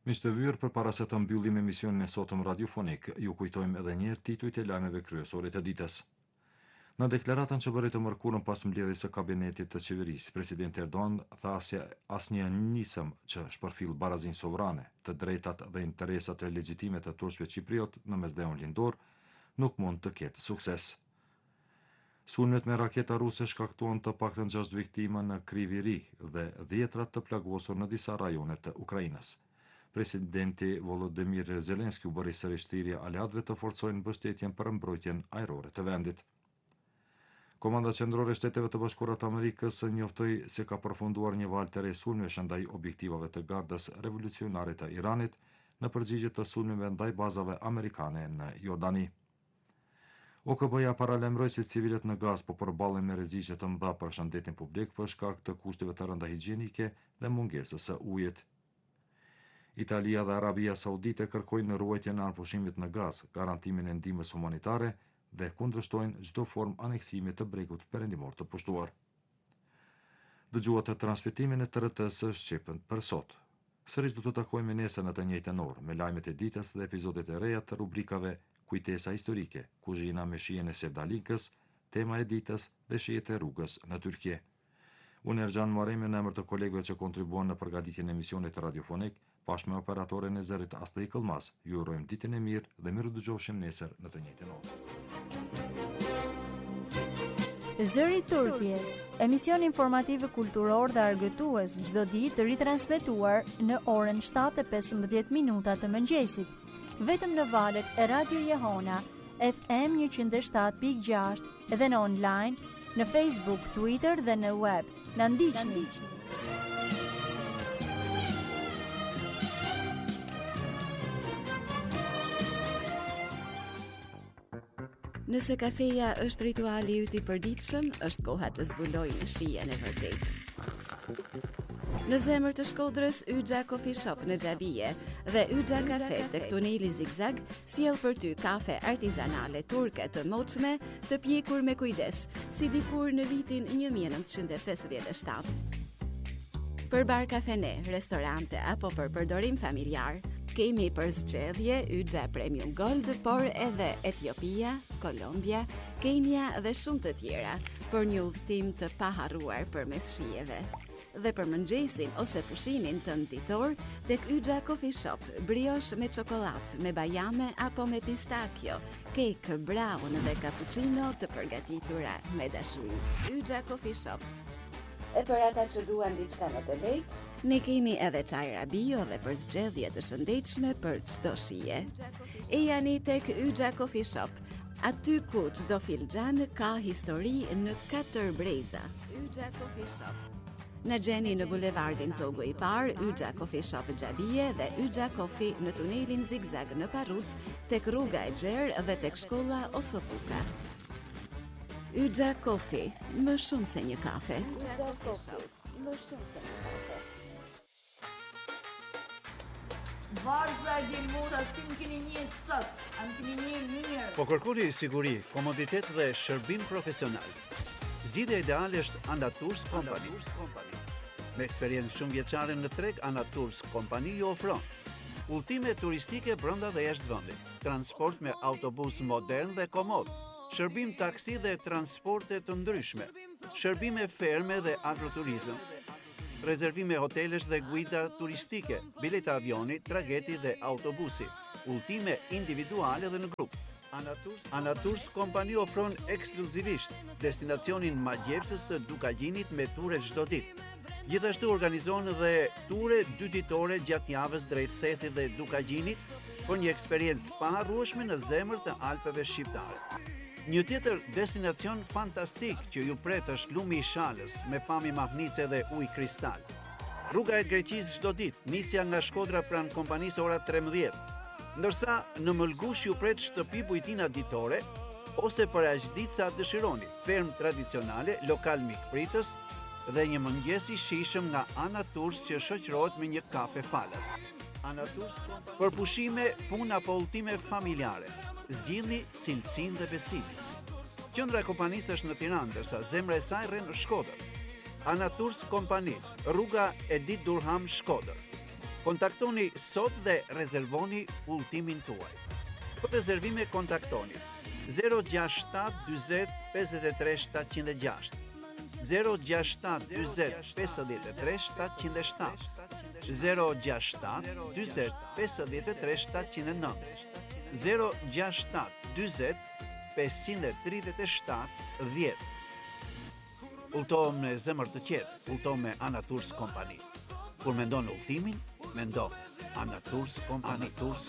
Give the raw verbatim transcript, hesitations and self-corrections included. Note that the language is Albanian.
Miq të vyer, përpara se të mbyllim emisionin e sotëm radiofonik, ju kujtojmë edhe një herë titujt e lajmeve kryesore të ditës. Në deklaratën që bëri të mërkurën pas mbledhjes së kabinetit të qeverisë, presidenti Erdogan tha se asnjë nisëm që shpërfill barazinë sovrane, të drejtat dhe interesat e legjitime të turqëve qipriot në mesdheun lindor, nuk mund të ketë sukses. Sulmet me raketa ruse shkaktuan të paktën gjashtë viktima në Kryviri dhe dhjetëra të plagosur në disa rajone të Ukrainës. Presidenti Volodymyr Zelenski u bëri sërish thirrje aleatëve të forcojnë mbështetjen për mbrojtjen ajrore të vendit. Komanda qendrore e Shteteve të Bashkuara të Amerikës njoftoi se ka përfunduar një valë të re sulmesh ndaj objektivave të Gardës Revolucionare të Iranit në përgjigje të sulmeve ndaj bazave amerikane në Jordani. O K B-ja paralajmëroi se civilët në Gaz po përballen me rreziqe të mëdha për shëndetin publik për shkak të kushteve të rënda higjienike dhe mungesës së ujit. Italia dhe Arabia Saudite kërkojnë ruajtjen e anëpushimit në Gaz, garantimin e ndihmës humanitare dhe kundërshtojnë çdo formë aneksimi të bregut perëndimor të pushtuar. Dëgjuat të transmitimin e T R T së Shqipën për sot. Sërish do të takojmë nesër në të njëjtën orë me lajmet e ditës dhe episodet e reja të rubrikave Kujtesa historike, Kuzhina me shijen e Sevdalikës, Tema e ditës dhe Shijet e rrugës në Tyrki. Unë Erxhan Muharremi në emër të kolegëve që kontribuan në përgatitjen e emisionit radiofonik, bashkë me operatorin e zërit Astrid Këllmas, ju urojmë ditën e mirë dhe miru dëgjofshim nesër në të njëjtën orë. Zëri i Turqisë, emision informativ kulturor dhe argëtues çdo ditë ritransmetuar në orën shtatë e pesëmbëdhjetë minuta të mëngjesit, vetëm në valët e Radio Jehona, F M njëqind e shtatë pikë gjashtë edhe në online, në Facebook, Twitter dhe në web. Na ndiqni. Nëse kafeja është rituali yt i përditshëm, është koha të zbulojmë shijen e vërtetë. Në zemër të Shkodrës, Yxha Coffee Shop në Xhabije dhe Yxha Cafe tek tuneli Zigzag sjell për ty kafe artizanale turke të moçme, të pjekur me kujdes, si dikur në vitin një mijë e nëntëqind e pesëdhjetë e shtatë. Për bar kafene, restorante apo për përdorim familjar, kemi për zgjedhje Yxha Premium Gold, por edhe Etiopia, Kolombia, Kenia dhe shumë të tjera, për një udhëtim të paharruar përmes shijeve. Dhe për mëngjesin ose pushimin të ditor, tek Yxha Coffee Shop, brioche me çokollatë, me bajame apo me pistakjo, kek, brown dhe cappuccino të përgatitura me dashuri. Yxha Coffee Shop. E për ata që duan diçka më të lehtë, ne kemi edhe çajra bio dhe për zgjedhje të shëndetshme për çdo shije. E jani tek Yxha Coffee Shop, aty ku çdo filxhan ka histori në katër breza. Yxha Coffee Shop. Në gjeni në bulevardin Zogu i Parë, Yxha Coffee Shop Xhabije dhe Yxha Coffee në tunelin Zigzag në Parruc, tek rruga e Gjerë dhe tek shkolla Osopuka. Yxha Coffee, më shumë se një kafe. Yxha Coffee, më shumë se një kafe. Varza Gjelmota, si më keni një sot, a më keni një mirë. Po kërkuni siguri, komoditet dhe shërbim profesional. Zgjidhja ideale është Anatours Company. Me eksperiencë shumë vjeçare në treg, Anatours Company ju ofron udhëtime turistike brenda dhe jashtë vendit, transport me autobus modern dhe komod, shërbim taksi dhe transporte të ndryshme, shërbime ferme dhe agroturizëm, rezervime hotelesh dhe guida turistike, bileta avioni, trageti dhe autobusi, udhëtime individuale dhe në grup. Anatours Company ofron ekskluzivisht destinacionin magjepsës të Dukagjinit me ture çdo ditë. Gjithashtu organizon dhe ture dy ditore gjatë javës drejt Thethit dhe Dukagjinit për një eksperiencë paharrueshme në zemër të Alpeve shqiptare. Një tjetër destinacion fantastik që ju pret është Lumi i Shalës me pamje magnice dhe ujë kristal. Rruga e Greqisë çdo ditë, nisja nga Shkodra pranë kompanisë ora trembëdhjetë. Ndërsa në Mëlgush ju pret shtëpi bujtina ditore ose për aq ditë sa dëshironi, ferm tradicionale, lokal mikpritës dhe një mëngjes i shijshëm nga Anatours që shoqërohet me një kafe falas. Anatours për pushime, punë apo udhëtime familjare. Zgjidhni cilësinë dhe besimin. Qendra e kompanisë është në Tiranë, ndërsa zemra e saj rrin në Shkodër. Anatours Company, rruga Edit Durham, Shkodër. Kontaktoni sot dhe rezervoni udhëtimin tuaj. Për rezervime kontaktoni zero gjasht shtat dyzet pesëdhjetë e tre shtatëqind e gjasht, zero gjasht shtat dyzet pesëdhjetë e tre shtatëqind e shtat, zero gjasht shtat dyzet pesëdhjetë e tre shtatëqind e nëntë, zero gjasht shtat dyzet pesëqind e tridhjetë e shtat dhjetë. Udhëto me zemër të qetë, udhëto me Ana Tours Company. Kur mendon udhëtimin, mendo Ana Tours Company.